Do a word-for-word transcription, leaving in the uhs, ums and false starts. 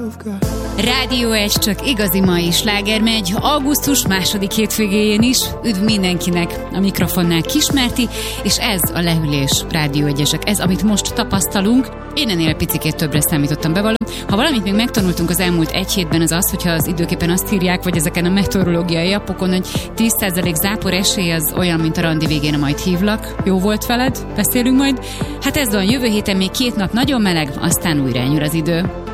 Rádió egy, csak igazi mai sláger megy, augusztus második hétvégéjén is. Üdv mindenkinek, a mikrofonnál Kismerti, és ez a Leülés Rádió egyesek. Ez, amit most tapasztalunk, én ennél picikét többre számítottam, bevallom. Ha valamit még megtanultunk az elmúlt egy hétben, az az, hogyha az időképpen azt írják, vagy ezeken a meteorológiai appokon, hogy tíz százalék zápor esély, az olyan, mint a randi végén, majd hívlak. Jó volt veled? Beszélünk majd? Hát ez van, jövő héten még két nap nagyon meleg, aztán újra enyhül az idő.